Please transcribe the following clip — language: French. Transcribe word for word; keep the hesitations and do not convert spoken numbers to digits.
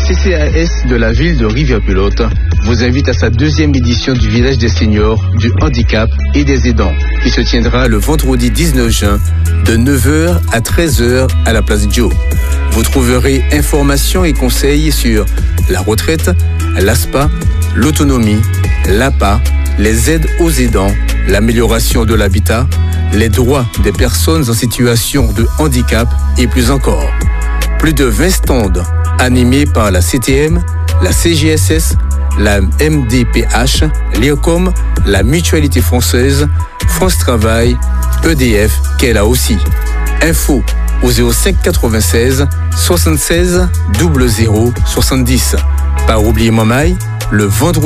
C C A S de la ville de Rivière-Pilote vous invite à sa deuxième édition du village des seniors, du handicap et des aidants, qui se tiendra le vendredi dix-neuf juin de neuf heures à treize heures à la place Joe. Vous trouverez informations et conseils sur la retraite, l'A S P A, l'autonomie, l'A P A, les aides aux aidants, l'amélioration de l'habitat, les droits des personnes en situation de handicap et plus encore. Plus de vingt stands animés par la C T M, la C G S S, la M D P H, l'E R C O M, la Mutualité française, France Travail, E D F, qu'elle a aussi. Info au zéro cinq quatre-vingt-seize soixante-seize zéro zéro soixante-dix. Pas oublier Mamaï, le vendredi